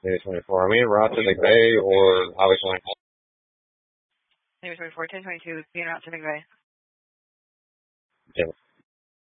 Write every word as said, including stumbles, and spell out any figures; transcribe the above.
Navy twenty-four. Are we en route to McVeigh or Highway twenty? Navy twenty-four, ten twenty-two, being route to McVeigh. Yeah.